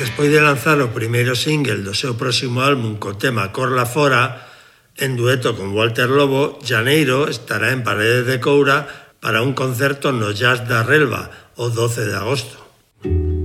Despois de lanzar o primeiro single do seu próximo álbum co tema Cor la Fora, en dueto con Walter Lobo, Janeiro estará en Paredes de Coura para un concerto no Jazz da Relva o 12 de agosto.